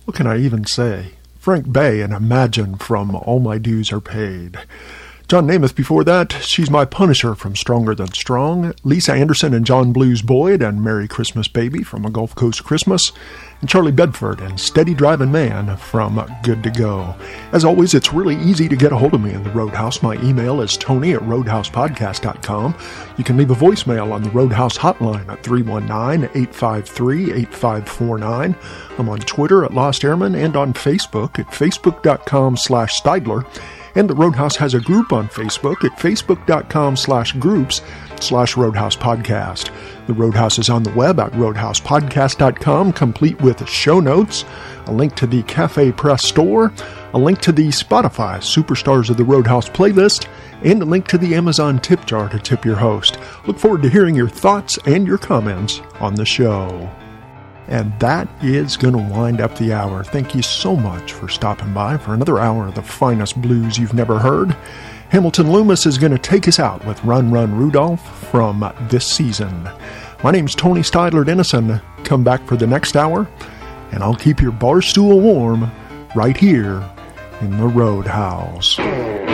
What can I even say? Frank Bay and Imagine from All My Dues Are Paid. John Namath before that, She's My Punisher from Stronger Than Strong, Lisa Anderson and John Blues Boyd and Merry Christmas Baby from A Gulf Coast Christmas, and Charlie Bedford and Steady Driving Man from Good to Go. As always, it's really easy to get a hold of me in the Roadhouse. My email is tony@roadhousepodcast.com. You can leave a voicemail on the Roadhouse hotline at 319-853-8549. I'm on Twitter at Lost Airman and on Facebook at facebook.com/Steidler. And the Roadhouse has a group on Facebook at facebook.com/groups/Roadhouse Podcast. The Roadhouse is on the web at roadhousepodcast.com, complete with show notes, a link to the Cafe Press store, a link to the Spotify Superstars of the Roadhouse playlist, and a link to the Amazon tip jar to tip your host. Look forward to hearing your thoughts and your comments on the show. And that is going to wind up the hour. Thank you so much for stopping by for another hour of the finest blues you've never heard. Hamilton Loomis is going to take us out with Run Run Rudolph from This Season. My name's Tony Steidler Dennison. Come back for the next hour, and I'll keep your bar stool warm right here in the Roadhouse.